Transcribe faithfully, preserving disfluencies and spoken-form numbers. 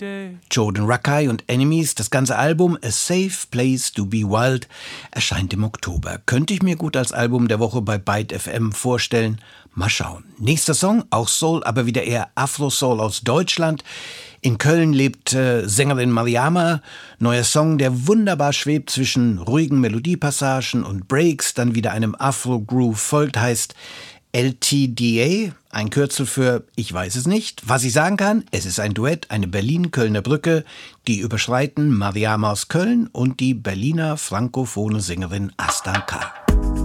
Jordan Rakei und Enemies, das ganze Album A Safe Place to Be Wild erscheint im Oktober. Könnte ich mir gut als Album der Woche bei Byte F M vorstellen. Mal schauen. Nächster Song, auch Soul, aber wieder eher Afro-Soul aus Deutschland. In Köln lebt äh, Sängerin Mariama. Neuer Song, der wunderbar schwebt zwischen ruhigen Melodiepassagen und Breaks, dann wieder einem Afro-Groove folgt, heißt L T D A, ein Kürzel für Ich weiß es nicht. Was ich sagen kann, es ist ein Duett, eine Berlin-Kölner Brücke, die überschreiten Mariama aus Köln und die Berliner frankophone Sängerin Astan K.